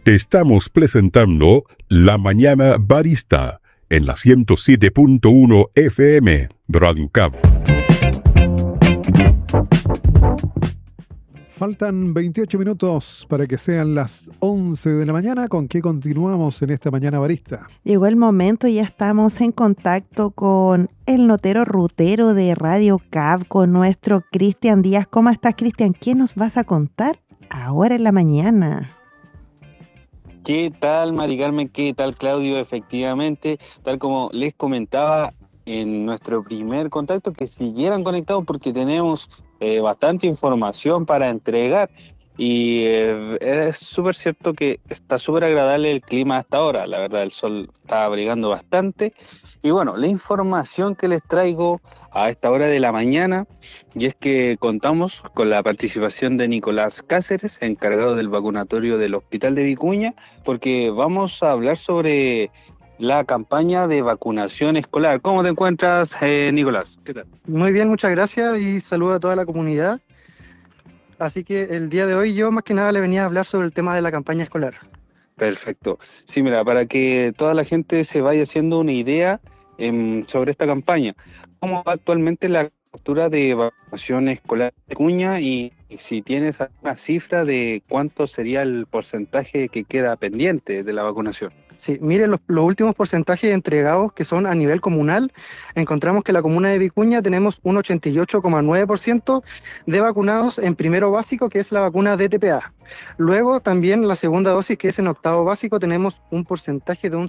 Te estamos presentando La Mañana Barista en la 107.1 FM Radio Cabo. Faltan 28 minutos para que sean las 11 de la mañana. ¿Con qué continuamos en esta Mañana Barista? Llegó el momento y ya estamos en contacto con el notero rutero de Radio Cab, con nuestro Cristian Díaz. ¿Cómo estás, Cristian? ¿Qué nos vas a contar ahora en la mañana? ¿Qué tal, Mari Carmen? ¿Qué tal, Claudio? Efectivamente, tal como les comentaba en nuestro primer contacto, que siguieran conectados porque tenemos bastante información para entregar y es súper cierto que está súper agradable el clima hasta ahora. La verdad, el sol está abrigando bastante. Y bueno, la información que les traigo a esta hora de la mañana, y es que contamos con la participación de Nicolás Cáceres, encargado del vacunatorio del Hospital de Vicuña, porque vamos a hablar sobre la campaña de vacunación escolar. ¿Cómo te encuentras, Nicolás? ¿Qué tal? Muy bien, muchas gracias y saludo a toda la comunidad. Así que el día de hoy yo más que nada le venía a hablar sobre el tema de la campaña escolar. Perfecto. Sí, mira, para que toda la gente se vaya haciendo una idea sobre esta campaña. ¿Cómo va actualmente la cobertura de vacunación escolar de Vicuña y si tienes alguna cifra de cuánto sería el porcentaje que queda pendiente de la vacunación? Sí, miren los últimos porcentajes entregados que son a nivel comunal. Encontramos que en la comuna de Vicuña tenemos un 88,9% de vacunados en primero básico, que es la vacuna DTPA. Luego también la segunda dosis, que es en octavo básico, tenemos un porcentaje de un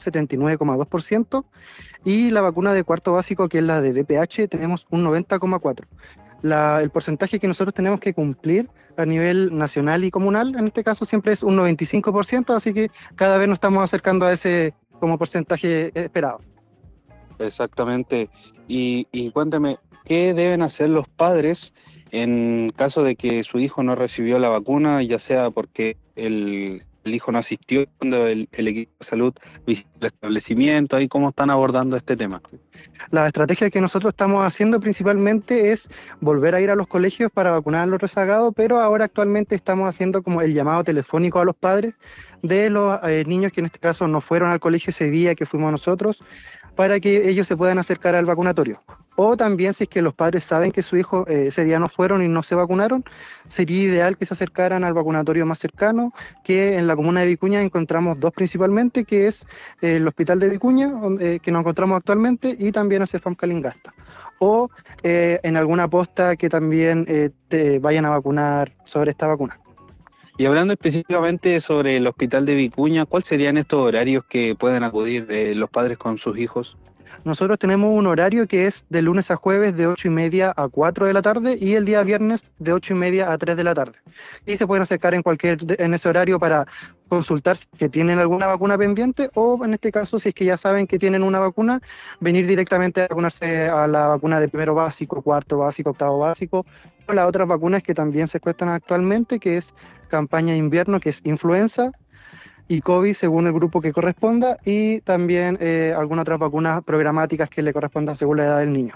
79,2%. Y la vacuna de cuarto básico, que es la de DPH, tenemos un 90,4%. El porcentaje que nosotros tenemos que cumplir a nivel nacional y comunal, en este caso siempre es un 95%, así que cada vez nos estamos acercando a ese como porcentaje esperado. Exactamente. Y cuéntame, ¿qué deben hacer los padres en caso de que su hijo no recibió la vacuna, ya sea porque el hijo no asistió cuando el equipo de salud visitó el establecimiento? ¿Y cómo están abordando este tema? La estrategia que nosotros estamos haciendo principalmente es volver a ir a los colegios para vacunar a los rezagados, pero ahora actualmente estamos haciendo como el llamado telefónico a los padres de los niños que en este caso no fueron al colegio ese día que fuimos nosotros, para que ellos se puedan acercar al vacunatorio. O también, si es que los padres saben que su hijo ese día no fueron y no se vacunaron, sería ideal que se acercaran al vacunatorio más cercano, que en la comuna de Vicuña encontramos dos principalmente, que es el Hospital de Vicuña, que nos encontramos actualmente, y también a Cefam Calingasta. O en alguna posta que también te vayan a vacunar sobre esta vacuna. Y hablando específicamente sobre el Hospital de Vicuña, ¿cuáles serían estos horarios que pueden acudir los padres con sus hijos? Nosotros tenemos un horario que es de lunes a jueves de 8:30 a 4 de la tarde y el día viernes de 8:30 a 3 de la tarde. Y se pueden acercar en ese horario para consultar si que tienen alguna vacuna pendiente o, en este caso, si es que ya saben que tienen una vacuna, venir directamente a vacunarse a la vacuna de primero básico, cuarto básico, octavo básico, o las otras vacunas que también se cuestan actualmente, que es campaña de invierno, que es influenza, y COVID según el grupo que corresponda, y también algunas otras vacunas programáticas que le correspondan según la edad del niño.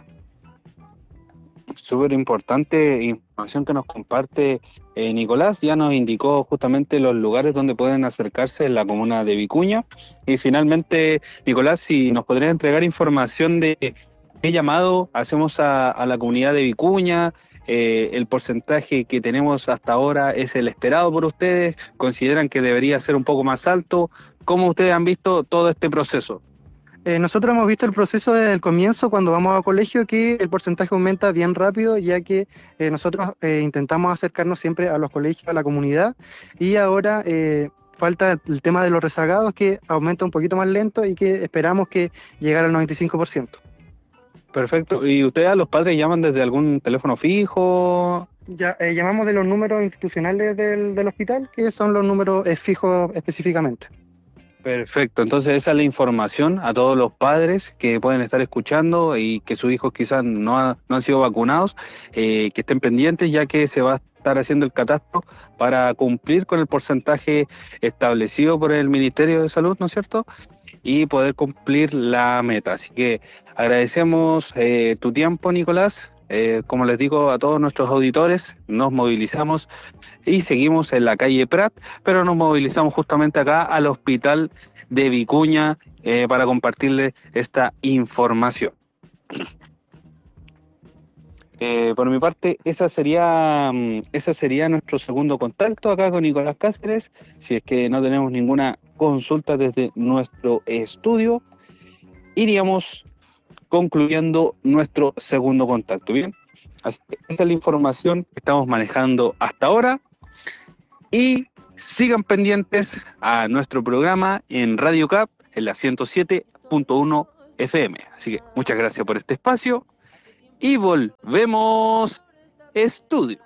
Súper importante información que nos comparte Nicolás. Ya nos indicó justamente los lugares donde pueden acercarse en la comuna de Vicuña. Y finalmente, Nicolás, si nos podría entregar información de qué llamado hacemos a la comunidad de Vicuña. El porcentaje que tenemos hasta ahora es el esperado por ustedes. ¿Consideran que debería ser un poco más alto? ¿Cómo ustedes han visto todo este proceso? Nosotros hemos visto el proceso desde el comienzo, cuando vamos a colegio, que el porcentaje aumenta bien rápido, ya que nosotros intentamos acercarnos siempre a los colegios, a la comunidad, y ahora falta el tema de los rezagados, que aumenta un poquito más lento y que esperamos que llegara al 95%. Perfecto. ¿Y ustedes a los padres llaman desde algún teléfono fijo? Ya llamamos de los números institucionales del hospital, que son los números fijos específicamente. Perfecto, entonces esa es la información a todos los padres que pueden estar escuchando y que sus hijos quizás no han sido vacunados, que estén pendientes, ya que se va a estar haciendo el catastro para cumplir con el porcentaje establecido por el Ministerio de Salud, ¿no es cierto?, y poder cumplir la meta. Así que agradecemos tu tiempo, Nicolás, como les digo a todos nuestros auditores, nos movilizamos y seguimos en la calle Prat, pero nos movilizamos justamente acá al hospital de Vicuña para compartirles esta información. Por mi parte, esa sería nuestro segundo contacto acá con Nicolás Cáceres. Si es que no tenemos ninguna consulta desde nuestro estudio, iríamos concluyendo nuestro segundo contacto. Bien, así que esta es la información que estamos manejando hasta ahora, y sigan pendientes a nuestro programa en Radio CAP en la 107.1 FM. Así que muchas gracias por este espacio y volvemos estudio.